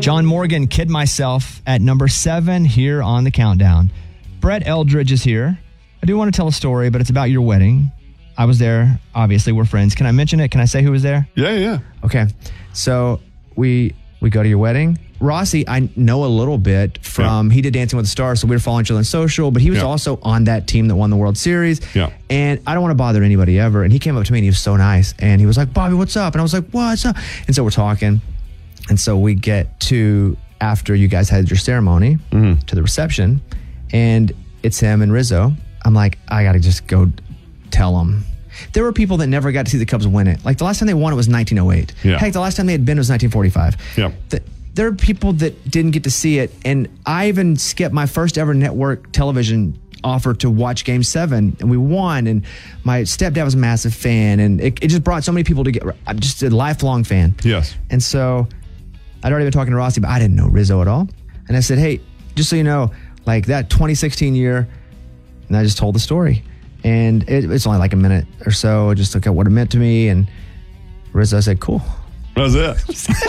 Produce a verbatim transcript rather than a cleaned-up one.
John Morgan, Kid Myself, at number seven here on the countdown. Brett Eldridge is here. I do want to tell a story, but it's about your wedding. I was there. Obviously, we're friends. Can I mention it? Can I say who was there? Yeah, yeah. Okay. So we we go to your wedding. Rossi, I know a little bit from, yeah. he did Dancing with the Stars, so we were following each other on social, but he was yeah. also on that team that won the World Series. Yeah. And I don't want to bother anybody ever. And he came up to me and he was so nice. And he was like, Bobby, what's up? And I was like, what's up? And so we're talking. And so we get to, after you guys had your ceremony, mm-hmm. to the reception, and it's him and Rizzo. I'm like, I got to just go tell him. There were people that never got to see the Cubs win it. Like the last time they won it was nineteen oh eight. Yeah. Heck, the last time they had been was nineteen forty-five. Yeah. The, there are people that didn't get to see it, and I even skipped my first ever network television offer to watch Game seven, and we won, and my stepdad was a massive fan, and it, it just brought so many people together. I'm just a lifelong fan. Yes. And so I'd already been talking to Rossi, but I didn't know Rizzo at all. And I said, hey, just so you know, like that twenty sixteen year, and I just told the story. And it, it's only like a minute or so, just look at what it meant to me, and Rizzo said, cool. That was it.